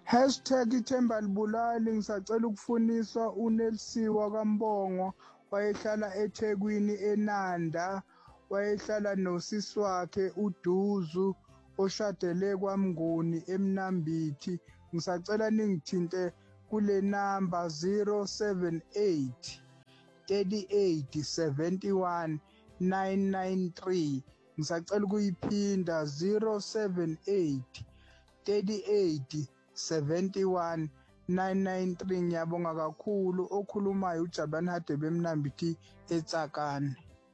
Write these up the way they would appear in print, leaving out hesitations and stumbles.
#ithemba libulali ngisacela ukufuniswa uNelsiwa kaMbongo wayehlala eThekwini eNanda wayehlala nosisi wakhe uDuzu oshadele kwaMnguni eMnambithi ngisacela ningithinte kule namba 078 38 71 993 ngisacela ukuyiphinda 078 38 71 993 ngiyabonga kakhulu okhulumayo uJabani Hadebe eMnambithi eTsakane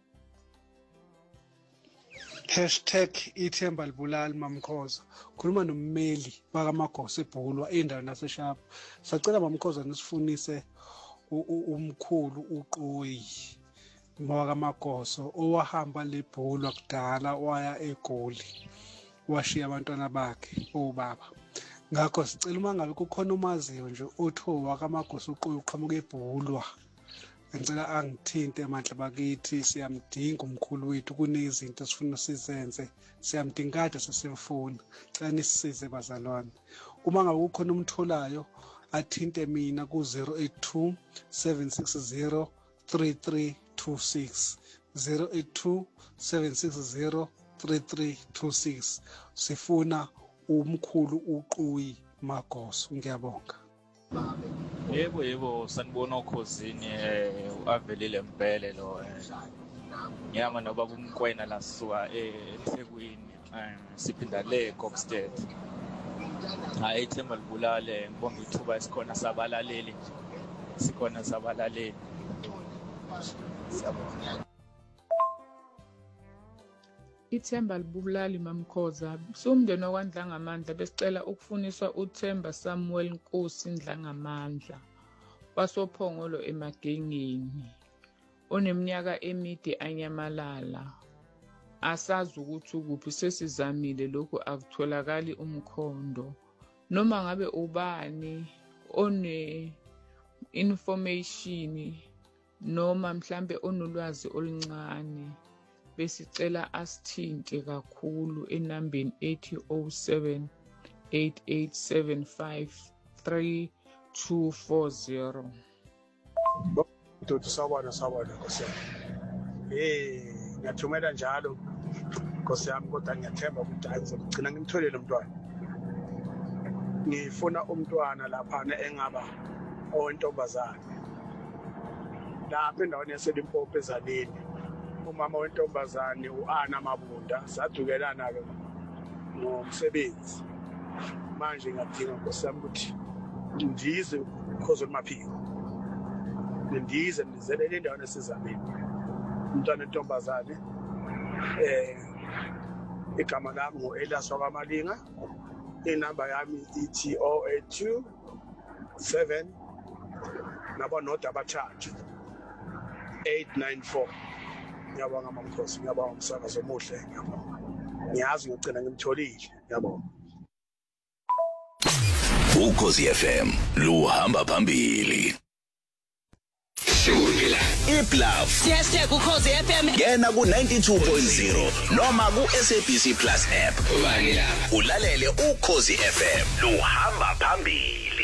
#ithemba libulali Mamkhoza khuluma nommeli wakamagosa eBhulwa endaweni yaseSharp sacela Mamkhoza nisifunise umkhulu uQoyi wakamagoso owahamba leBhulwa kudala waya eGoli washiya abantwana bakhe obaba ngakho sicela uma ngabe kukhona umaziyo nje otho wakamagoso uQoyi uqhamuka eBhulwa ngicela angithinte mandla bakithi siyamdinga umkhulu wethu kunezinto sifuna sizenze siyamdinga kade sesimfuna cela nisisize bazalwane uma ngabe kukhona umtholayo athinte mina ku 082 760 3326 082 760 3326 sifuna umkhulu uQoyi Magoso ngiyabonga Yebo sanibona ukhosini avelile Mpele lo ngiyama noba kumkwena la sisuka eThekwini siphinda le Kokstad hayi ithemba libulale ngibonga ithuba esikhona sabalaleli sikhona sabalaleli siyabonga Ithemba libulali Mamkhoza sumndeni wakwaNdlangamandla besicela ukufuniswa uThemba Samuel Nkosi Ndlangamandla wasophongolo emagengeni oneminyaka emide anyamalala asazi ukuthi ukuphi sesizamile lokhu akutholakali umkhondo noma ngabe ubani one information noma mhlambe onolwazi oluncane besicela asithinte kakhulu enambeni 8007 8875 3240 Dodi sawubona Nkosi ngiyathumela njalo Nkosi yami kodwa ngiyathemba ukuthi ngizogcina ngimtholele umntwana ngifuna umntwana lapha engaba owentombazane lapha endaweni yaseLimpopo eZaleni umama wentombazane uAna Mabunda sadukelana-ke ngomsebenzi manje ngiyadinga Nkosi yami ukuthi ndize ukhozo lumaphiko ndize ndizele endaweni esizameni umntwana wentombazane igama lami nguElias wakamalinga inamba yami ithi 082 7 nabo noda abathathu 894 ngiyabonga Mamkhosi ngiyabonga umsakazo omuhle ngiyabonga ngiyazi ngigcina ngimtholile ngiyabonga Ukhozi FM luhamba phambili iPlaf #ukhozi FM ngena ku 92.0 noma ku SABC Plus app ulalele Ukhozi FM luhamba phambili